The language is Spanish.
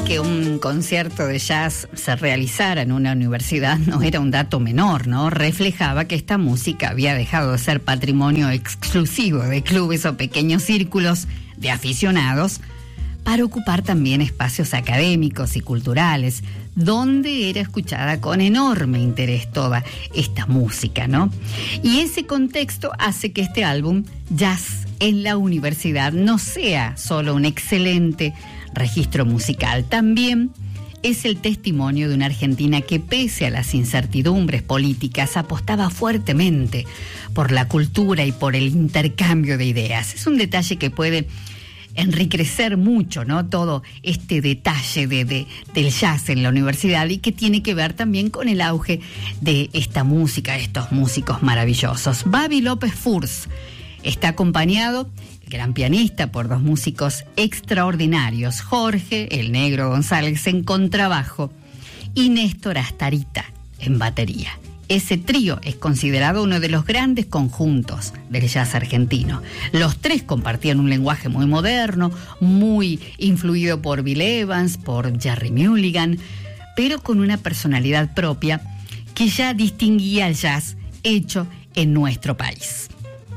Que un concierto de jazz se realizara en una universidad no era un dato menor, ¿no? Reflejaba que esta música había dejado de ser patrimonio exclusivo de clubes o pequeños círculos de aficionados para ocupar también espacios académicos y culturales, donde era escuchada con enorme interés toda esta música, ¿no? Y ese contexto hace que este álbum, Jazz en la Universidad, no sea solo un excelente registro musical, también es el testimonio de una Argentina que, pese a las incertidumbres políticas, apostaba fuertemente por la cultura y por el intercambio de ideas. Es un detalle que puede enriquecer mucho, ¿no? Todo este detalle del jazz en la universidad, y que tiene que ver también con el auge de esta música, estos músicos maravillosos. Babi López Furs está acompañado, el gran pianista, por dos músicos extraordinarios: Jorge el Negro González en contrabajo y Néstor Astarita en batería. Ese trío es considerado uno de los grandes conjuntos del jazz argentino. Los tres compartían un lenguaje muy moderno, muy influido por Bill Evans, por Jerry Mulligan, pero con una personalidad propia que ya distinguía el jazz hecho en nuestro país.